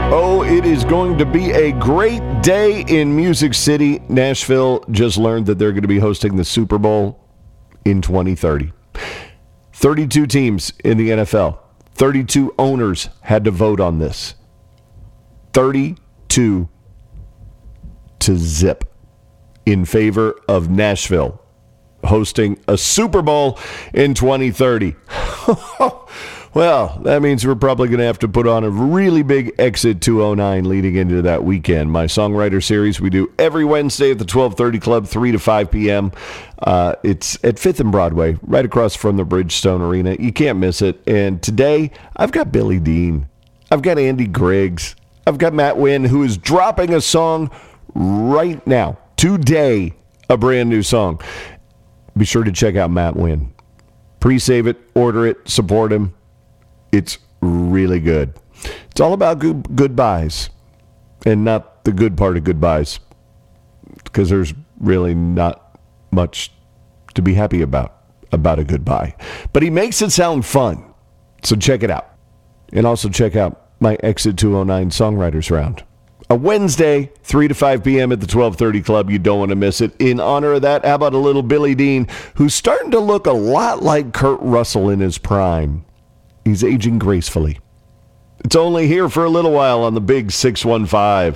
Oh, it is going to be a great day in Music City. Nashville just learned that they're going to be hosting the Super Bowl in 2030. 32 teams in the NFL. 32 owners had to vote on this. 32 to zip in favor of Nashville hosting a Super Bowl in 2030. Well, that means we're probably going to have to put on a really big Exit 209 leading into that weekend. My songwriter series we do every Wednesday at the 1230 Club, 3 to 5 p.m. It's at 5th and Broadway, right across from the Bridgestone Arena. You can't miss it. And today, I've got Billy Dean. I've got Andy Griggs. I've got Matt Wynn, who is dropping a song right now. Today, a brand new song. Be sure to check out Matt Wynn. Pre-save it, order it, support him. It's really good. It's all about goodbyes and not the good part of goodbyes, because there's really not much to be happy about a goodbye. But he makes it sound fun. So check it out. And also check out my Exit 209 Songwriters Round. A Wednesday, 3 to 5 p.m. at the 1230 Club. You don't want to miss it. In honor of that, how about a little Billy Dean, who's starting to look a lot like Kurt Russell in his prime. He's aging gracefully. It's only here for a little while on the Big 615.